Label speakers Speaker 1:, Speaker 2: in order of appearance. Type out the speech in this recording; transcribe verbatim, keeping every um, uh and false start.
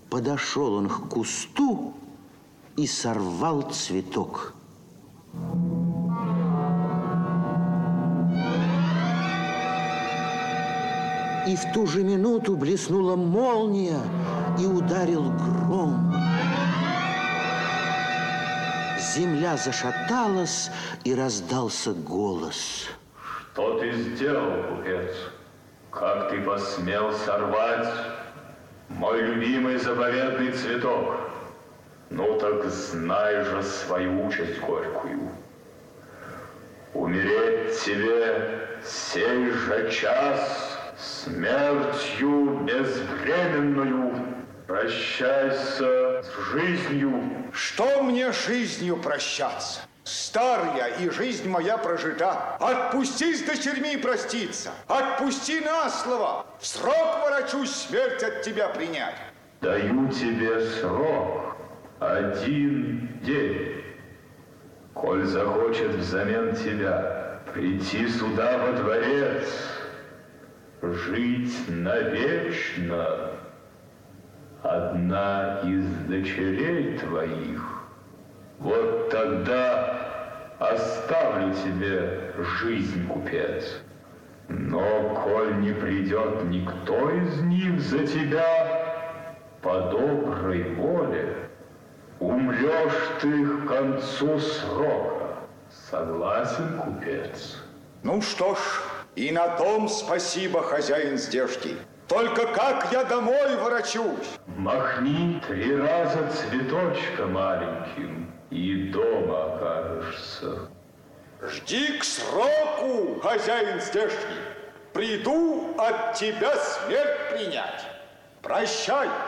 Speaker 1: Подошел он к кусту и сорвал цветок. И в ту же минуту блеснула молния и ударил гром. Земля зашаталась, и раздался голос.
Speaker 2: Что ты сделал, купец? Как ты посмел сорвать мой любимый заповедный цветок? Ну так знай же свою участь горькую. Умереть тебе сей же час смертью безвременную. Прощайся с жизнью.
Speaker 3: Что мне жизнью прощаться? Стар я, и жизнь моя прожита. Отпусти с дочерьми проститься. Отпусти на слово. В срок ворочусь смерть от тебя принять.
Speaker 2: Даю тебе срок. Один день. Коль захочет взамен тебя прийти сюда во дворец, жить навечно одна из дочерей твоих, вот тогда оставлю тебе жизнь, купец. Но коль не придет никто из них за тебя по доброй воле, умрешь ты к концу срока. Согласен, купец?
Speaker 3: Ну что ж, и на том спасибо, хозяин здешний. Только как я домой ворочусь?
Speaker 2: Махни три раза цветочка маленьким, и дома окажешься.
Speaker 3: Жди к сроку, хозяин здешний. Приду от тебя смерть принять. Прощай.